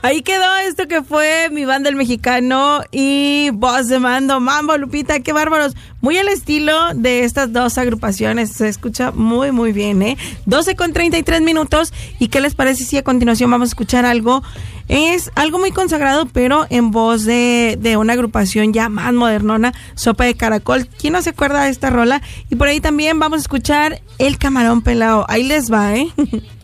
Ahí quedó esto que fue Mi Banda El Mexicano y Voz de Mando. Mambo, Lupita, qué bárbaros. Muy al estilo de estas dos agrupaciones. Se escucha muy, muy bien, ¿eh? 12:33. ¿Y qué les parece si a continuación vamos a escuchar algo? Es algo muy consagrado, pero en voz de una agrupación ya más modernona, Sopa de Caracol. ¿Quién no se acuerda de esta rola? Y por ahí también vamos a escuchar El Camarón Pelao. Ahí les va, ¿eh?